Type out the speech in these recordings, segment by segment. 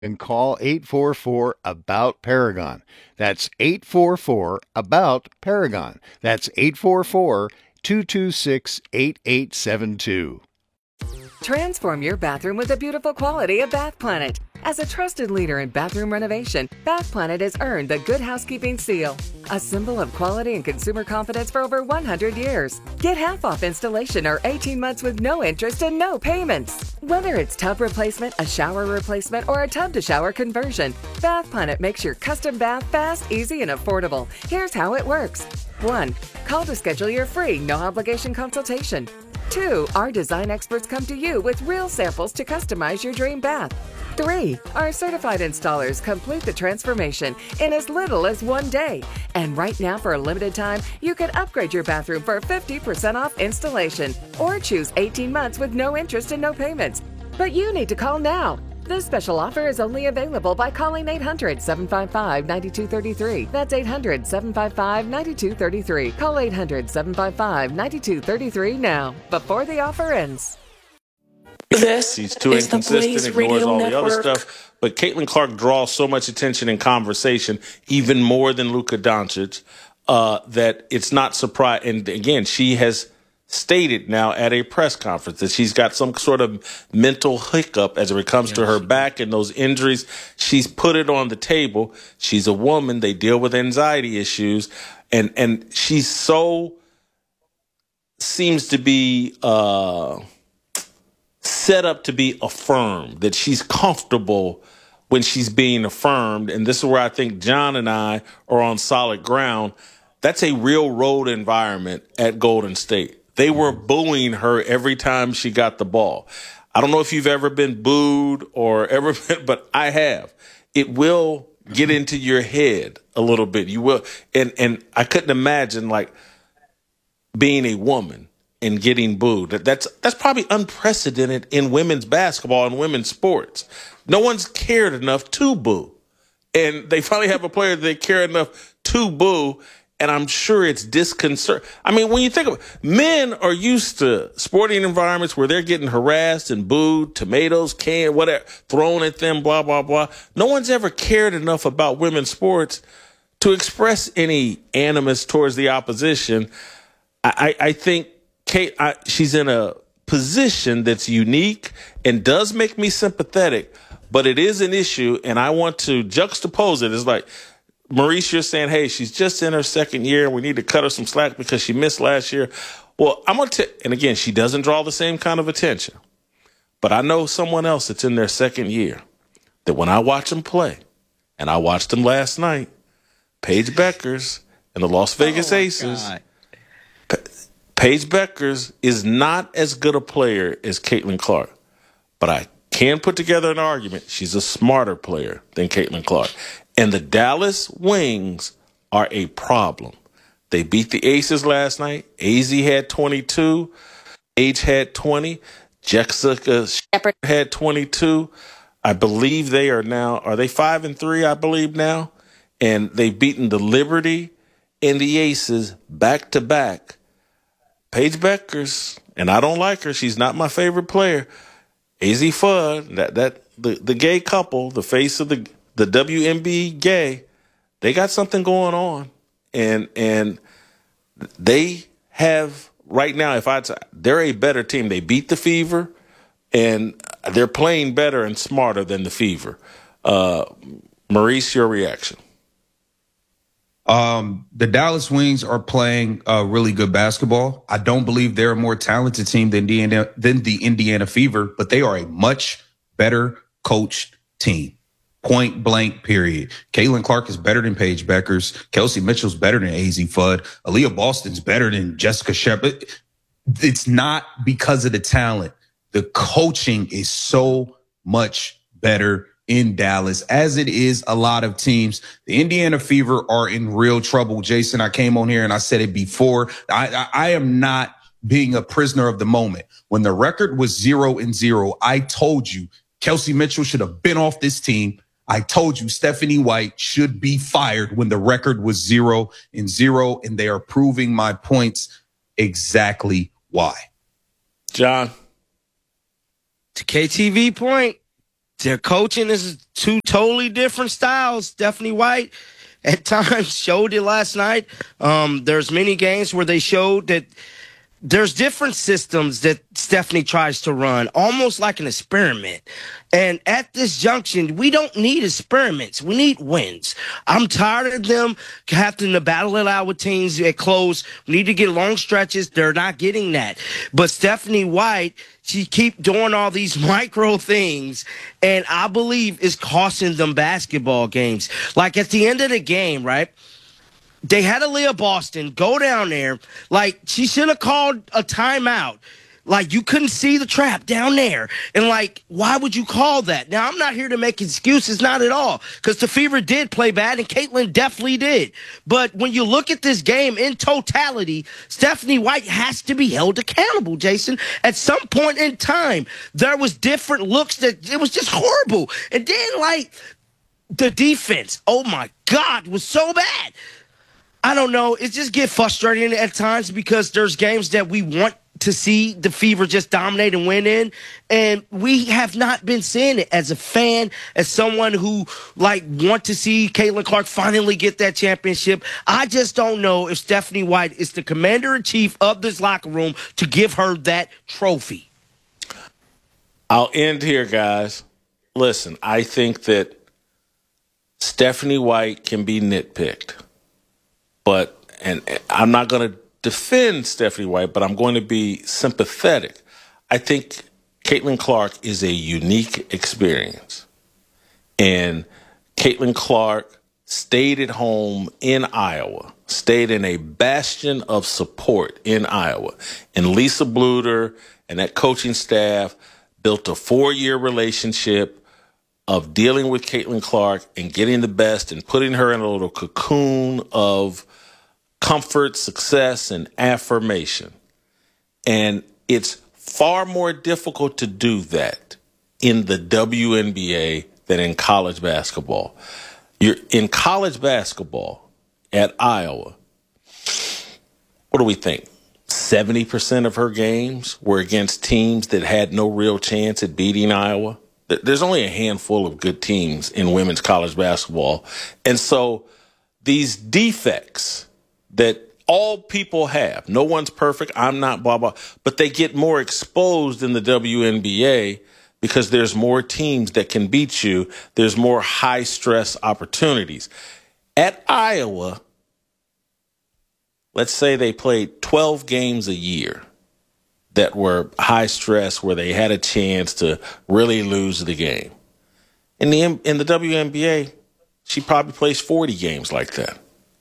and call 844 about Paragon. That's 844 about Paragon. That's 844 226 8872. Transform your bathroom with the beautiful quality of Bath Planet. As a trusted leader in bathroom renovation, Bath Planet has earned the Good Housekeeping seal, a symbol of quality and consumer confidence for over 100 years. Get half off installation or 18 months with no interest and no payments. Whether it's tub replacement, a shower replacement, or a tub-to-shower conversion, Bath Planet makes your custom bath fast, easy, and affordable. Here's how it works. 1. Call to schedule your free, no-obligation consultation. 2. Our design experts come to you with real samples to customize your dream bath. 3. Our certified installers complete the transformation in as little as 1 day. And right now, for a limited time, you can upgrade your bathroom for 50% off installation or choose 18 months with no interest and no payments. But you need to call now. This special offer is only available by calling 800-755-9233. That's 800-755-9233. Call 800-755-9233 now, before the offer ends. He's too inconsistent, ignores all the other stuff. But Caitlin Clark draws so much attention in conversation, even more than Luka Doncic, that it's not surprising. And again, she has stated now at a press conference that she's got some sort of mental hiccup as it comes to her back and those injuries. She's put it on the table. She's a woman. They deal with anxiety issues. And she's so seems to be set up to be affirmed, that she's comfortable when she's being affirmed. And this is where I think John and I are on solid ground. That's a real road environment at Golden State. They were booing her every time she got the ball. I don't know if you've ever been booed or ever been, but I have. It will get into your head a little bit. You will. And I couldn't imagine like being a woman and getting booed. That's probably unprecedented in women's basketball and women's sports. No one's cared enough to boo. And they finally have a player that they care enough to boo. And I'm sure it's disconcerting. I mean, when you think of it, men are used to sporting environments where they're getting harassed and booed, tomatoes, canned, whatever, thrown at them, blah, blah, blah. No one's ever cared enough about women's sports to express any animus towards the opposition. I think Kate, she's in a position that's unique and does make me sympathetic, but it is an issue, and I want to juxtapose it. It's like, Maurice, you're saying, hey, she's just in her second year, and we need to cut her some slack because she missed last year. Well, I'm going to and again, she doesn't draw the same kind of attention, but I know someone else that's in their second year that when I watch them play, and I watched them last night, Paige Beckers and the Las Vegas Aces. Paige Beckers is not as good a player as Caitlin Clark, but I can put together an argument. She's a smarter player than Caitlin Clark. And the Dallas Wings are a problem. They beat the Aces last night. AZ had 22. H had 20. Jessica Shepard had 22. I believe they are 5-3, I believe now. And they've beaten the Liberty and the Aces back to back. Paige Beckers, and I don't like her. She's not my favorite player. AZ Fudd, the gay couple, the face of the WNBA gay, they got something going on, and they have right now. They're a better team. They beat the Fever, and they're playing better and smarter than the Fever. Maurice, your reaction? The Dallas Wings are playing really good basketball. I don't believe they're a more talented team than the Indiana Fever, but they are a much better coached team. Point blank, period. Caitlin Clark is better than Paige Beckers. Kelsey Mitchell's better than AZ Fudd. Aaliyah Boston's better than Jessica Shepard. It's not because of the talent. The coaching is so much better in Dallas, as it is a lot of teams. The Indiana Fever are in real trouble. Jason, I came on here and I said it before. I am not being a prisoner of the moment. When the record was 0-0, I told you Kelsey Mitchell should have been off this team. I told you Stephanie White should be fired when the record was 0-0, and they are proving my points exactly why. John? To KTV point, Their coaching is two totally different styles. Stephanie White at times showed it last night. There's many games where they showed that there's different systems that Stephanie tries to run, almost like an experiment. And at this junction, we don't need experiments. We need wins. I'm tired of them having to battle it out with teams at close. We need to get long stretches. They're not getting that. But Stephanie White, she keep doing all these micro things, and I believe is costing them basketball games. Like at the end of the game, right? They had Aaliyah Boston go down there. Like, she should have called a timeout. Like, you couldn't see the trap down there. And, like, why would you call that? Now, I'm not here to make excuses, not at all. Because the Fever did play bad, and Caitlin definitely did. But when you look at this game in totality, Stephanie White has to be held accountable, Jason. At some point in time, there was different looks that it was just horrible. And then, like, the defense, oh, my God, was so bad. I don't know. It just gets frustrating at times because there's games that we want to see the Fever just dominate and win in, and we have not been seeing it. As a fan, as someone who want to see Caitlin Clark finally get that championship, I just don't know if Stephanie White is the commander-in-chief of this locker room to give her that trophy. I'll end here, guys. Listen, I think that Stephanie White can be nitpicked. And I'm not going to defend Stephanie White, but I'm going to be sympathetic. I think Caitlin Clark is a unique experience. And Caitlin Clark stayed at home in Iowa, stayed in a bastion of support in Iowa. And Lisa Bluter and that coaching staff built a 4-year relationship of dealing with Caitlin Clark and getting the best and putting her in a little cocoon of comfort, success, and affirmation. And it's far more difficult to do that in the WNBA than in college basketball. You're in college basketball at Iowa. What do we think? 70% of her games were against teams that had no real chance at beating Iowa. There's only a handful of good teams in women's college basketball. And so these defects that all people have, no one's perfect, I'm not, blah, blah, but they get more exposed in the WNBA because there's more teams that can beat you. There's more high-stress opportunities. At Iowa, let's say they played 12 games a year that were high-stress where they had a chance to really lose the game. In the WNBA, she probably plays 40 games like that.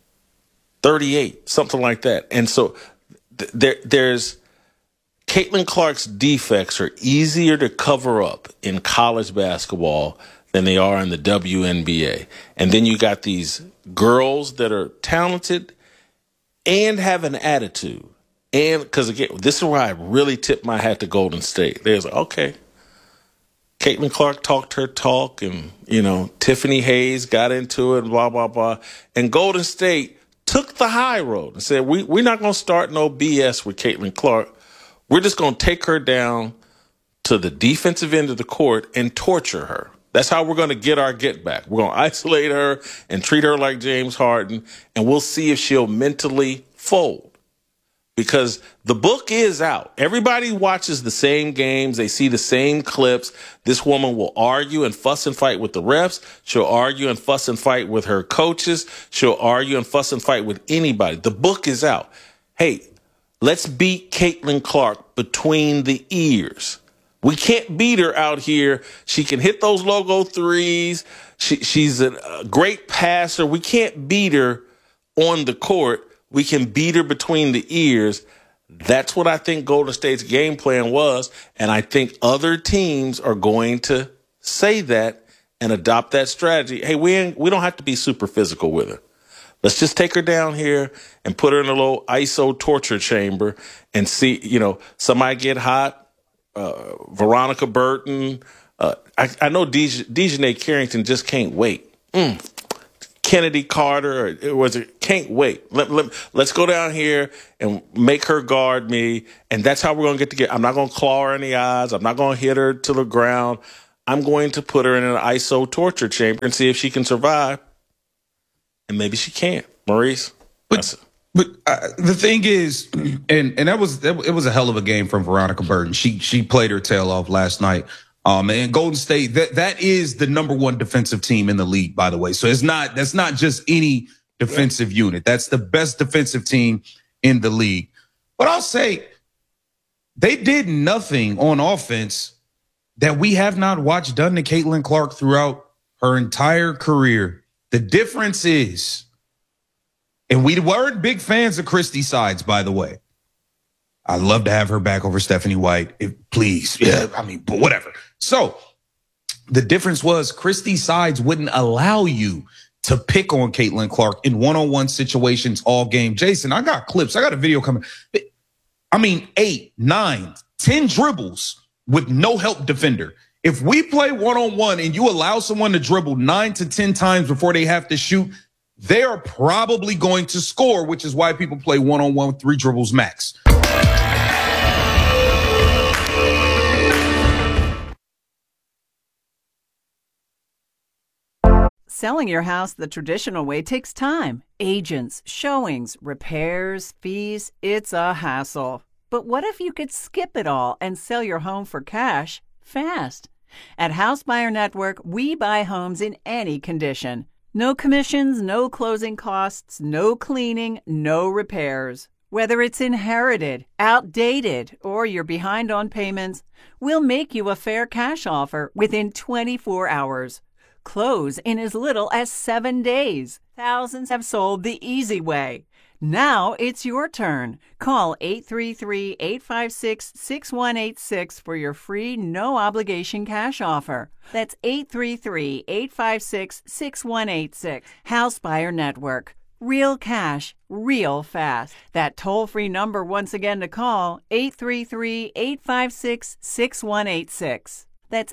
38, something like that. And so there's Caitlin Clark's defects are easier to cover up in college basketball than they are in the WNBA. And then you got these girls that are talented and have an attitude. And because, again, this is where I really tip my hat to Golden State. There's okay, Caitlin Clark talked her talk and, Tiffany Hayes got into it and blah, blah, blah. And Golden State took the high road and said, we're not going to start no BS with Caitlin Clark. We're just going to take her down to the defensive end of the court and torture her. That's how we're going to get our get back. We're going to isolate her and treat her like James Harden, and we'll see if she'll mentally fold. Because the book is out. Everybody watches the same games. They see the same clips. This woman will argue and fuss and fight with the refs. She'll argue and fuss and fight with her coaches. She'll argue and fuss and fight with anybody. The book is out. Hey, let's beat Caitlin Clark between the ears. We can't beat her out here. She can hit those logo threes. She's a great passer. We can't beat her on the court. We can beat her between the ears. That's what I think Golden State's game plan was. And I think other teams are going to say that and adopt that strategy. Hey, we don't have to be super physical with her. Let's just take her down here and put her in a little ISO torture chamber and see, somebody get hot. Veronica Burton. I know Dejanay Carrington just can't wait. Kennedy Carter, can't wait. Let's go down here and make her guard me. And that's how we're going to get together. I'm not going to claw her in the eyes. I'm not going to hit her to the ground. I'm going to put her in an ISO torture chamber and see if she can survive. And maybe she can't. Maurice? But the thing is, and it was a hell of a game from Veronica Burton. She played her tail off last night. And Golden State, that is the number one defensive team in the league, by the way. So that's not just any defensive unit. That's the best defensive team in the league. But I'll say they did nothing on offense that we have not watched done to Caitlin Clark throughout her entire career. The difference is, and we weren't big fans of Christy Sides, by the way. I'd love to have her back over Stephanie White, please. Yeah, but whatever. So the difference was Christy Sides wouldn't allow you to pick on Caitlin Clark in one-on-one situations all game. Jason, I got clips. I got a video coming. 8, 9, 10 dribbles with no help defender. If we play one-on-one and you allow someone to dribble 9 to 10 times before they have to shoot, they are probably going to score, which is why people play one-on-one with 3 dribbles max. Selling your house the traditional way takes time. Agents, showings, repairs, fees, it's a hassle. But what if you could skip it all and sell your home for cash fast? At House Buyer Network, we buy homes in any condition. No commissions, no closing costs, no cleaning, no repairs. Whether it's inherited, outdated, or you're behind on payments, we'll make you a fair cash offer within 24 hours. Close in as little as 7 days. Thousands have sold the easy way. Now it's your turn. Call 833-856-6186 for your free, no-obligation cash offer. That's 833-856-6186. House Buyer Network. Real cash, real fast. That toll-free number once again to call, 833-856-6186. That's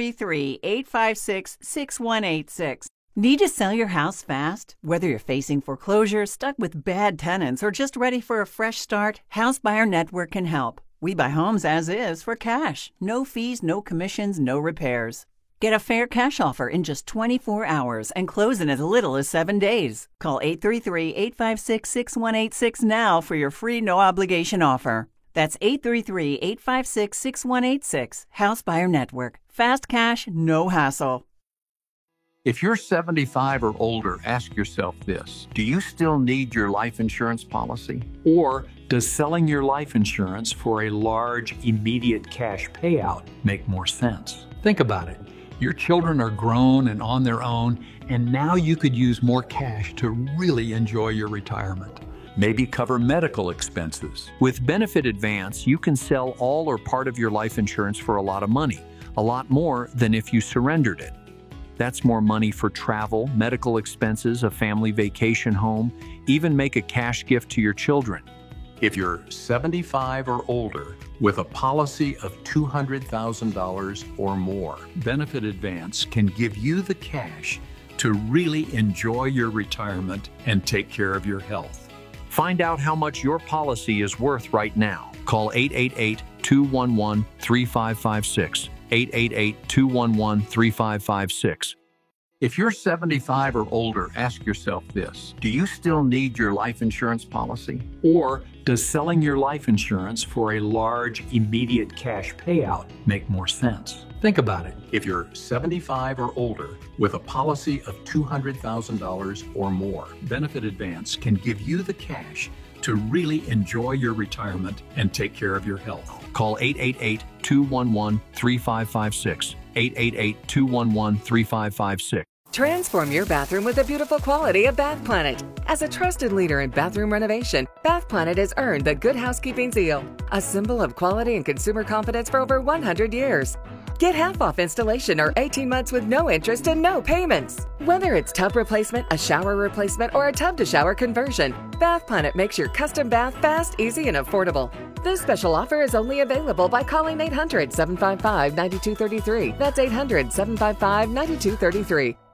833-856-6186. Need to sell your house fast? Whether you're facing foreclosure, stuck with bad tenants, or just ready for a fresh start, House Buyer Network can help. We buy homes as is for cash. No fees, no commissions, no repairs. Get a fair cash offer in just 24 hours and close in as little as 7 days. Call 833-856-6186 now for your free no-obligation offer. That's 833-856-6186. House Buyer Network. Fast cash, no hassle. If you're 75 or older, ask yourself this. Do you still need your life insurance policy? Or does selling your life insurance for a large, immediate cash payout make more sense? Think about it. Your children are grown and on their own, and now you could use more cash to really enjoy your retirement. Maybe cover medical expenses. With Benefit Advance, you can sell all or part of your life insurance for a lot of money, a lot more than if you surrendered it. That's more money for travel, medical expenses, a family vacation home, even make a cash gift to your children. If you're 75 or older with a policy of $200,000 or more, Benefit Advance can give you the cash to really enjoy your retirement and take care of your health. Find out how much your policy is worth right now. Call 888-211-3556. 888-211-3556. If you're 75 or older, ask yourself this. Do you still need your life insurance policy? Or does selling your life insurance for a large, immediate cash payout make more sense? Think about it. If you're 75 or older with a policy of $200,000 or more, Benefit Advance can give you the cash to really enjoy your retirement and take care of your health. Call 888-211-3556. 888-211-3556. Transform your bathroom with the beautiful quality of Bath Planet. As a trusted leader in bathroom renovation, Bath Planet has earned the Good Housekeeping seal, a symbol of quality and consumer confidence for over 100 years. Get half off installation or 18 months with no interest and no payments. Whether it's tub replacement, a shower replacement, or a tub-to-shower conversion, Bath Planet makes your custom bath fast, easy, and affordable. This special offer is only available by calling 800-755-9233. That's 800-755-9233.